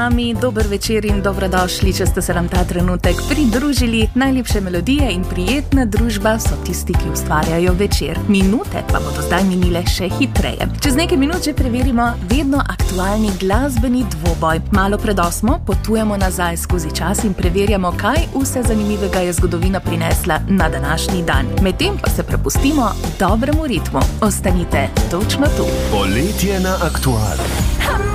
nami, dober večer in dobrodošli, če ste se nam ta trenutek pridružili. Najlepše melodije in prijetna družba so tisti, ki ustvarjajo večer. Minute pa bodo zdaj minile še hitreje. Čez nekaj minut že preverimo vedno aktualni glasbeni dvoboj. Malo pred 8 potujemo nazaj skozi čas in preverjamo, kaj vse zanimivega je zgodovina prinesla na današnji dan. Medtem pa se prepustimo dobremu ritmu. Ostanite točno tu. Poletje na Aktualu.